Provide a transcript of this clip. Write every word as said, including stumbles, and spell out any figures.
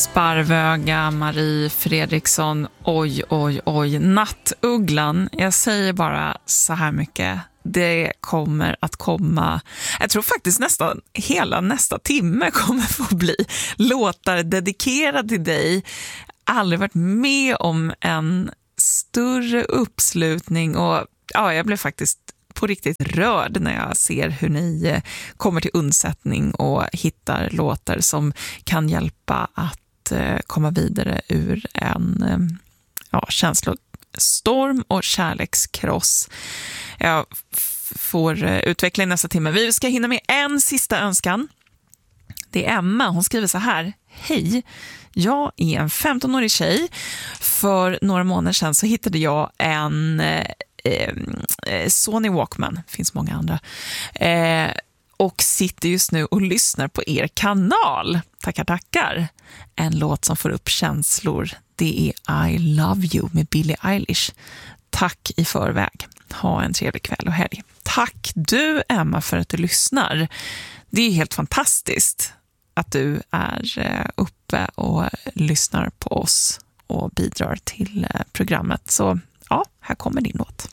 Sparvöga, Marie Fredriksson, oj, oj, oj, Nattugglan. Jag säger bara så här mycket. Det kommer att komma, jag tror faktiskt nästan hela nästa timme kommer få bli låtar dedikerade till dig. Aldrig varit med om en större uppslutning och ja, jag blev faktiskt på riktigt rörd när jag ser hur ni kommer till undsättning och hittar låtar som kan hjälpa att komma vidare ur en ja, känslostorm och kärlekskross. Jag f- får utveckla i nästa timme. Vi ska hinna med en sista önskan. Det är Emma. Hon skriver så här. Hej, jag är en femtonårig tjej. För några månader sedan så hittade jag en eh, Sony Walkman. Det finns många andra. Eh, och sitter just nu och lyssnar på er kanal. Tackar, tackar. En låt som får upp känslor. Det är I Love You med Billie Eilish. Tack i förväg. Ha en trevlig kväll och helg. Tack du, Emma, för att du lyssnar. Det är helt fantastiskt att du är uppe och lyssnar på oss och bidrar till programmet. Så ja, här kommer din låt.